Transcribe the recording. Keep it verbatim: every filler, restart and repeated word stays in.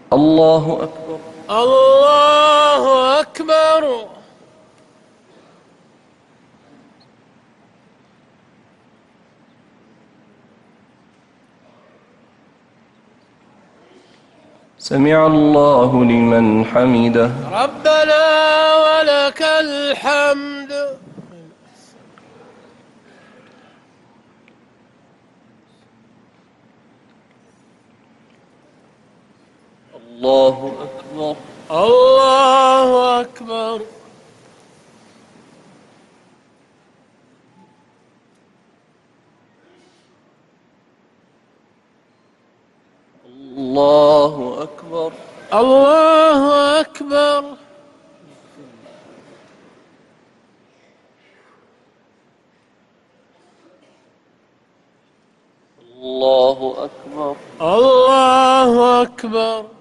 الله أكبر. الله أكبر. سمع الله لمن حمده. ربنا ولك الحمد. الله أكبر. الله أكبر. الله أكبر. الله أكبر. الله أكبر. الله أكبر.